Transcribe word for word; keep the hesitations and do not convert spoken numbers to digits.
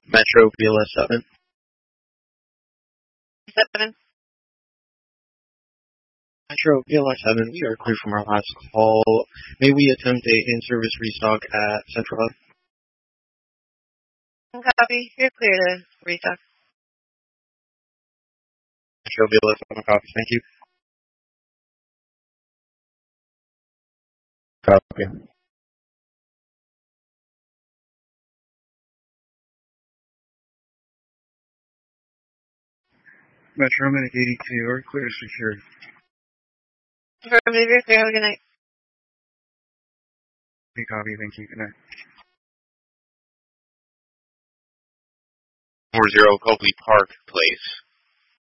Metro B L S seven. Seven. Metro B L S seven, we are clear from our last call. May we attempt a in-service restock at Central Hub? Copy. You're clear to restock. Metro B L S seven, copy. Thank you. Copy. Metro, I'm at eighty-two. We're clear to secure. Affirmative. You're clear. Have a good night. Okay, copy. Thank you. Good night. four zero Copley Park Place.